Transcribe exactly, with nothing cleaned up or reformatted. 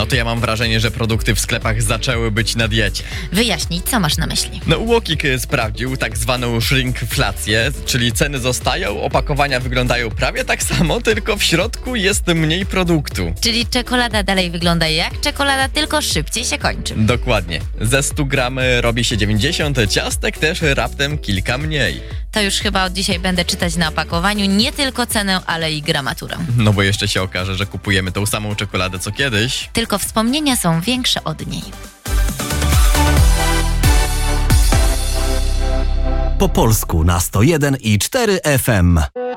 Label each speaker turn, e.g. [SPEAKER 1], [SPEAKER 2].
[SPEAKER 1] to ja mam wrażenie, że produkty w sklepach zaczęły być na diecie.
[SPEAKER 2] Wyjaśnij, co masz na myśli?
[SPEAKER 1] No UOKiK sprawdził tak zwaną shrinkflację, czyli ceny zostają, opakowania wyglądają prawie tak samo, tylko w środku jest mniej produktu.
[SPEAKER 2] Czyli czekolada dalej wygląda jak czekolada, tylko szybciej się kończy.
[SPEAKER 1] Dokładnie. Ze stu gram robi się dziewięćdziesiąt, ciastek też raptem kilka mniej.
[SPEAKER 2] To już chyba od dzisiaj będę czytać na opakowaniu nie tylko cenę, ale i gramaturę.
[SPEAKER 1] No bo jeszcze się okaże, że kupujemy tą samą czekoladę co kiedyś.
[SPEAKER 2] Tylko wspomnienia są większe od niej.
[SPEAKER 3] Po polsku na sto jeden i cztery F M.